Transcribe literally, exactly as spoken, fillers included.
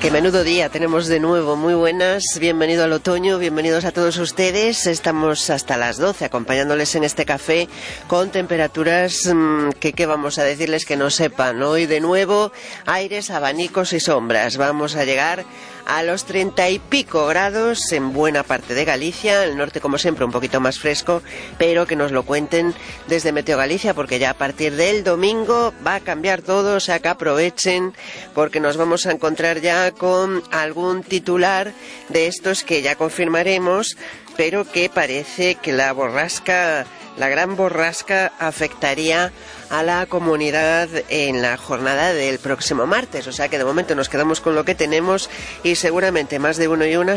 Qué menudo día tenemos de nuevo, muy buenas, bienvenido al otoño, bienvenidos a todos ustedes. Estamos hasta las doce acompañándoles en este café con temperaturas mmm, que qué vamos a decirles que no sepan. Hoy de nuevo aires, abanicos y sombras. Vamos a llegar a los treinta y pico grados en buena parte de Galicia, el norte como siempre un poquito más fresco, pero que nos lo cuenten desde Meteo Galicia porque ya a partir del domingo va a cambiar todo, o sea que aprovechen porque nos vamos a encontrar ya con algún titular de estos que ya confirmaremos, pero que parece que la borrasca, la gran borrasca afectaría a la comunidad en la jornada del próximo martes, o sea que de momento nos quedamos con lo que tenemos y seguramente más de uno y una